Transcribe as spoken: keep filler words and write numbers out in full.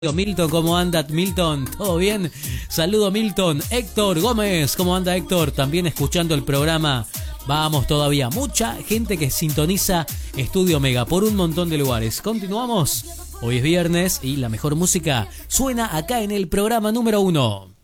Milton, ¿cómo anda Milton? ¿Todo bien? Saludo Milton. Héctor Gómez, ¿cómo anda Héctor? También escuchando el programa. Vamos todavía, mucha gente que sintoniza Estudio Mega por un montón de lugares. Continuamos. Hoy es viernes y la mejor música suena acá en el programa número uno.